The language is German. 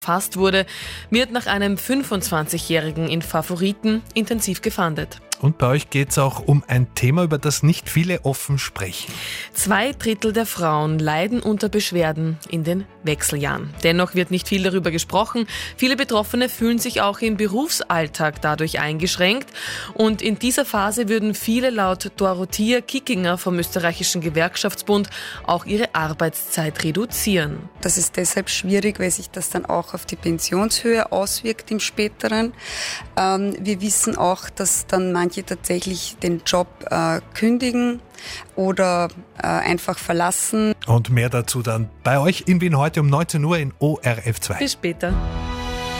Gefasst wurde, wird nach einem 25-Jährigen in Favoriten intensiv gefahndet. Und bei euch geht es auch um ein Thema, über das nicht viele offen sprechen. 2/3 der Frauen leiden unter Beschwerden in den Wechseljahren. Dennoch wird nicht viel darüber gesprochen. Viele Betroffene fühlen sich auch im Berufsalltag dadurch eingeschränkt. Und in dieser Phase würden viele laut Dorothea Kickinger vom Österreichischen Gewerkschaftsbund auch ihre Arbeitszeit reduzieren. Das ist deshalb schwierig, weil sich das dann auch auf die Pensionshöhe auswirkt im Späteren. Wir wissen auch, dass dann manche tatsächlich den Job kündigen oder einfach verlassen. Und mehr dazu dann bei euch in Wien heute um 19 Uhr in ORF 2. Bis später.